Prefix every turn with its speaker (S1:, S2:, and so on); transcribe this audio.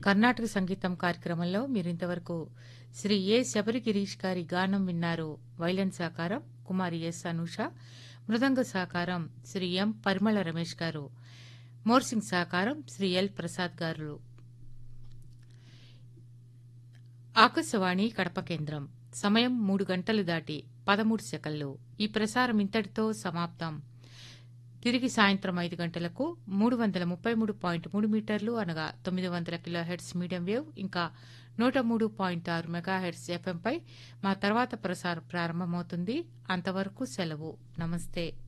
S1: కర్ణాటక సంగీతం కార్యక్రమంలో మీరింతవరకు శ్రీ ఏ శబరి గిరీష్ గారి గానం విన్నారు. వైలన్ సహకారం కుమారి ఎస్ అనూష, మృదంగ సహకారం శ్రీ ఎం పరిమళ రమేష్ గారు, మోర్సింగ్ సహకారం శ్రీ ఎల్ ప్రసాద్ గారు. ఆకాశవాణి కడప కేంద్రం. సమయం 3 గంటలు దాటి 13 సెకన్లు. ఈ ప్రసారం ఇంతటితో సమాప్తం. తిరిగి సాయంత్రం 5 గంటలకు 333.3 మీటర్లు అనగా 900 కిలోహెర్ట్జ్ మీడియం వేవ్ ఇంకా 103.6 మెగాహెర్ట్జ్ ఎఫ్ఎంపై మా తర్వాత ప్రసారం ప్రారంభమవుతుంది. అంతవరకు సెలవు. నమస్తే.